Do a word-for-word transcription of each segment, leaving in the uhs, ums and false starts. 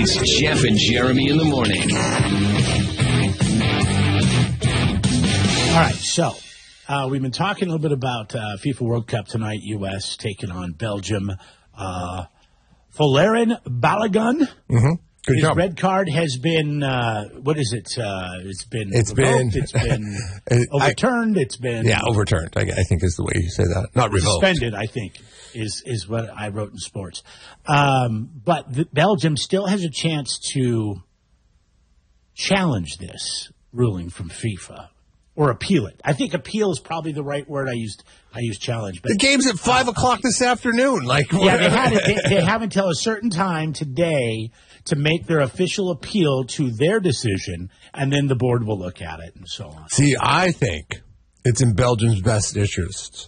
It's Jeff and Jeremy in the morning. All right, so uh, we've been talking a little bit about uh, FIFA World Cup tonight, U S taking on Belgium. Uh, Folarin Balogun. Mm-hmm. Good His job. red card has been, uh, what is it? Uh, it's been It's revoked, been- it's been I- overturned, it's been Yeah, overturned, I, I think is the way you say that. Not revoked. suspended, I think, is, is what I wrote in sports. Um, but the, Belgium still has a chance to challenge this ruling from FIFA or appeal it. I think appeal is probably the right word. I used I used challenge. But The game's at five o'clock this afternoon. Like, yeah, they, had it, they, they have until a certain time today to make their official appeal to their decision, and then the board will look at it and so on. See, I think it's in Belgium's best interests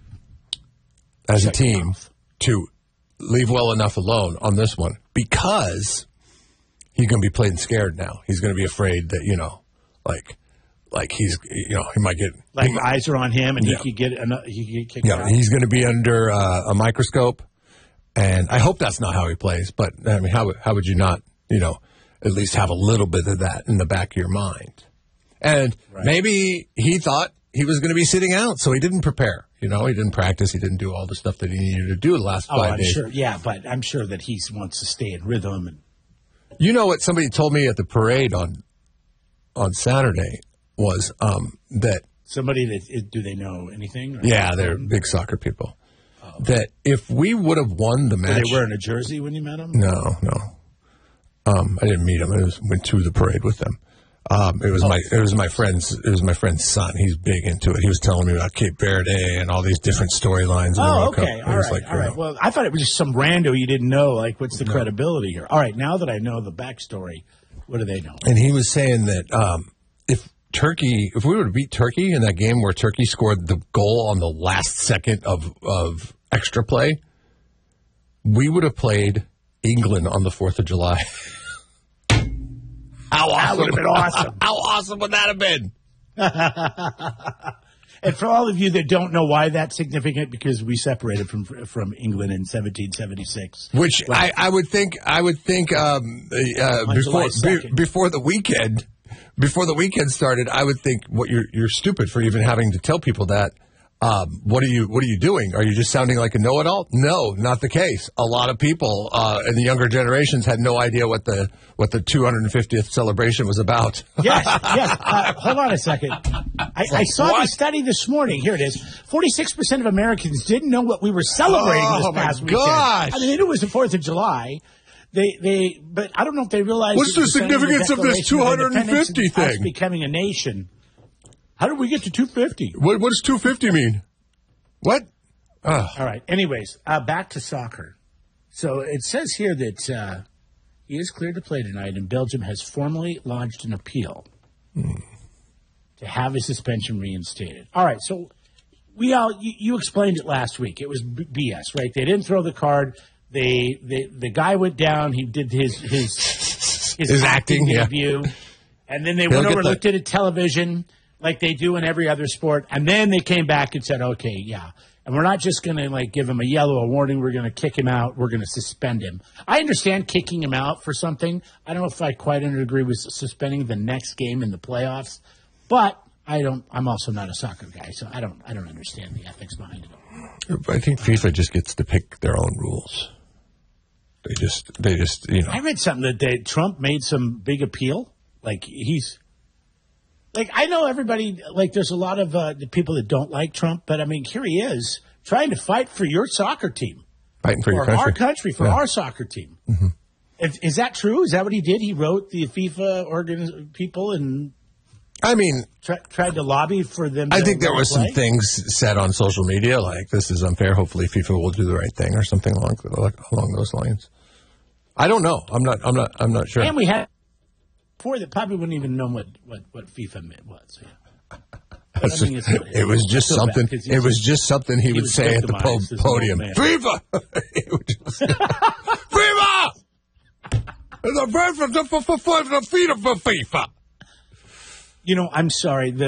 as a Shut your team mouth. to leave well enough alone on this one because he's going to be playing scared now. He's going to be afraid that, you know, like, like he's, you know, he might get Like he might- eyes are on him, and Yeah. he could get an, he could get kicked Yeah, out. he's going to be under uh, a microscope, and I hope that's not how he plays. But I mean, how how would you not, you know, at least have a little bit of that in the back of your mind? And Right. maybe he thought he was going to be sitting out, so he didn't prepare. You know, he didn't practice. He didn't do all the stuff that he needed to do the last Oh, five I'm days. sure. Yeah, but I'm sure that he wants to stay in rhythm. And You know what somebody told me at the parade on on Saturday was um, that. somebody that do they know anything? Or Yeah, they're big soccer people. That if we would have won the Were match, they wearing a jersey when you met him? no, no, um, I didn't meet him. I was, went to the parade with them. Um, it was my it was my friend's it was my friend's son. He's big into it. He was telling me about Cape Verde and all these different storylines. in the Oh, World Cup. okay. It All was right. like, all you right. know, Well, I thought it was just some rando you didn't know. Like, what's the credibility here? All right. Now that I know the backstory, what do they know? and he was saying that um, if Turkey, if we were to beat Turkey in that game where Turkey scored the goal on the last second of of extra play, we would have played England on the Fourth of July. How awesome would have been awesome. How awesome would that have been? And for all of you that don't know why that's significant, because we separated from from England in seventeen seventy-six. Which I, I would think I would think um, uh, On before July be, second. before the weekend before the weekend started, I would think what you're you're stupid for even having to tell people that. Um, what are you What are you doing? Are you just sounding like a know-it-all? No, not the case. A lot of people uh, in the younger generations had no idea what the what the two hundred fiftieth celebration was about. Yes, yes. Uh, hold on a second. I, I saw What? the study this morning. Here it is. forty-six percent of Americans didn't know what we were celebrating Oh, this my past weekend. gosh. I mean, they knew it was the fourth of July. They, they, but I don't know if they realized. What's it was the signing significance of this Declaration two hundred Independence fifty and us thing? becoming a nation. How did we get to two fifty? What, what does two fifty mean? What? All right. Anyways, uh, back to soccer. So it says here that uh, he is cleared to play tonight, and Belgium has formally launched an appeal to have his suspension reinstated. All right. So we all you, you explained it last week. It was B- BS, right? They didn't throw the card. They, they the guy went down. He did his his his, His acting, yeah. debut, and then they He'll went get over, the- looked at a television like they do in every other sport, and then they came back and said, "Okay, yeah." And we're not just going to like give him a yellow, a warning. We're going to kick him out. We're going to suspend him. I understand kicking him out for something. I don't know if I quite agree with suspending the next game in the playoffs, but I don't. I'm also not a soccer guy, so I don't. I don't understand the ethics behind it. I think FIFA just gets to pick their own rules. They just, they just, you know. I read something that they, Trump made some big appeal. Like he's, like I know everybody. Like there's a lot of uh, the people that don't like Trump, but I mean here he is trying to fight for your soccer team, Fighting for your for country. our country, for Yeah. our soccer team. Mm-hmm. Is, is that true? Is that what he did? He wrote the FIFA organ people and I mean, try, tried to lobby for them. I to think there let was play? some things said on social media like this is unfair. Hopefully, FIFA will do the right thing or something along along those lines. I don't know. I'm not. I'm not. I'm not sure. And we had before that probably wouldn't even know what, what, what FIFA meant was. Yeah. That's I mean, just- it's- it was just I feel bad something. 'cause It he's- was just something he, he would was say at the po- victimized as an old podium. man. FIFA. He would just say, FIFA. The FIFA. The FIFA. You know, I'm sorry. The